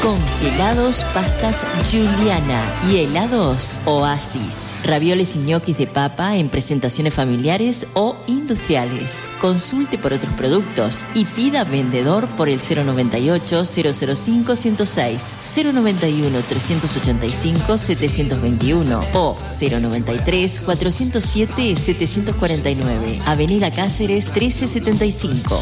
Congelados pastas Juliana y helados Oasis. Ravioles y ñoquis de papa en presentaciones familiares o industriales. Consulte por otros productos y pida vendedor por el 098-005-106, 091-385-721 o 093-407-749. Avenida Cáceres 1375.